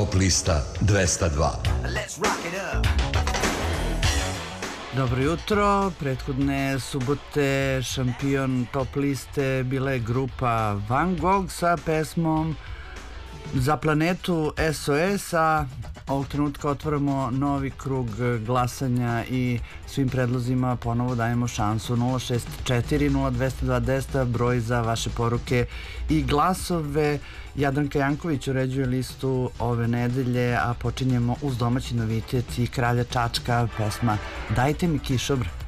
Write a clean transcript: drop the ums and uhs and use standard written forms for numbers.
Top lista 202. Dobro jutro, prethodne subote šampion top liste bila je grupa Van Gogh sa pesmom Za planetu SOS, a ovog trenutka otvaramo novi krug glasanja i svim predlozima ponovo dajemo šansu. 064 0202 10 broj za vaše poruke i glasove. Jadranka Janković uređuje listu ove nedelje, a počinjemo uz domaći novitet i Kralja Čačka, pesma Dajte mi kišobr.